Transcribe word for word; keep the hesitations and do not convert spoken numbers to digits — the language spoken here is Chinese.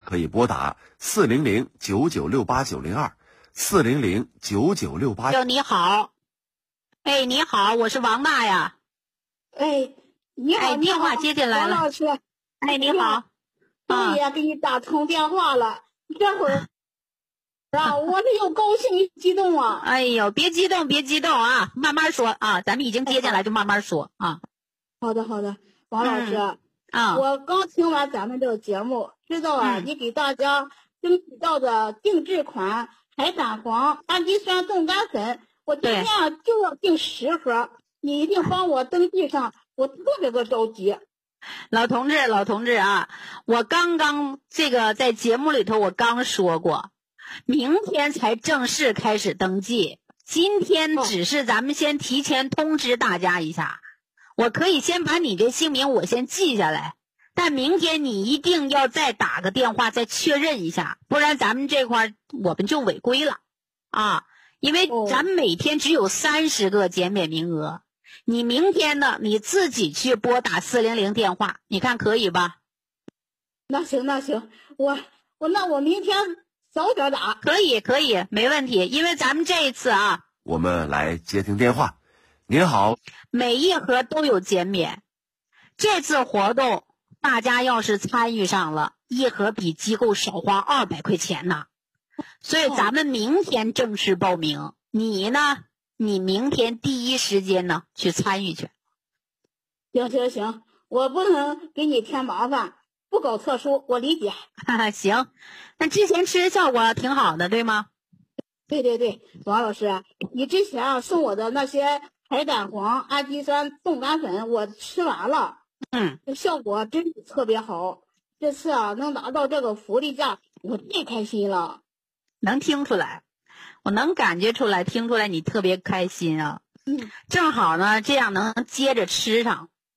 可以拨打四零零九九六八九零二，四零零九九六八。 你好，哎，你好，我是王娜呀。 哎，你好， 哎，电话接进来了。 王老师， 哎，你好， 终于也给你打通电话了。这会儿啊，我这又高兴又激动啊！ 哎呦，别激动，别激动啊，慢慢说啊，咱们已经接进来，就慢慢说啊。 好的，好的，王老师。 嗯啊， 我刚听完咱们这个节目，知道啊， 嗯、 你给大家争取到的定制款海胆黄氨基酸冻干粉，我今天啊就要订十盒，你一定帮我登记上，我特别的着急。 老同志，老同志啊，我刚刚这个在节目里头我刚说过，明天才正式开始登记，今天只是咱们先提前通知大家一下。我可以先把你这姓名我先记下来，但明天你一定要再打个电话再确认一下，不然咱们这块我们就违规了啊！因为咱们每天只有三十个减免名额，你明天呢你自己去拨打四零零电话，你看可以吧？ 那行那行，我我那我明天早点打。 可以可以，没问题，因为咱们这一次啊， 我们来接听电话。您好， 每一盒都有减免。这次活动大家要是参与上了，一盒比机构少花二百块钱呢。所以咱们明天正式报名，你呢，你明天第一时间呢去参与去。 行行行，我不能给你添麻烦，不搞特殊，我理解。 行，那之前吃的效果挺好的，对吗？ 对对对，王老师，你之前啊送我的那些海胆黄氨基酸冻干粉，我吃完了， 嗯， 这效果真是特别好。这次啊能拿到这个福利价，我太开心了。 能听出来，我能感觉出来，听出来你特别开心啊。 嗯， 正好呢，这样能接着吃上。